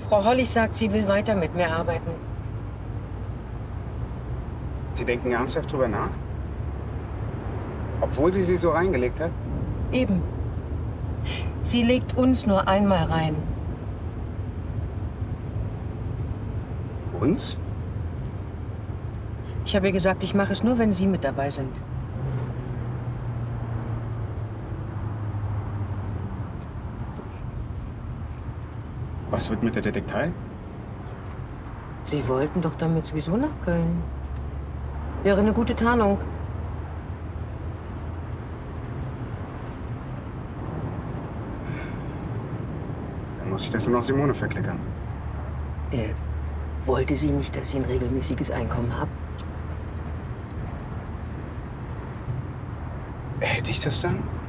Frau Hollig sagt, sie will weiter mit mir arbeiten. Sie denken ernsthaft drüber nach? Obwohl sie so reingelegt hat? Eben. Sie legt uns nur einmal rein. Uns? Ich habe ihr gesagt, ich mache es nur, wenn Sie mit dabei sind. Was wird mit der Detektei? Sie wollten doch damit sowieso nach Köln. Wäre eine gute Tarnung. Dann muss ich das nur noch Simone verklickern. Wollte sie nicht, dass Sie ein regelmäßiges Einkommen haben? Hätte ich das dann?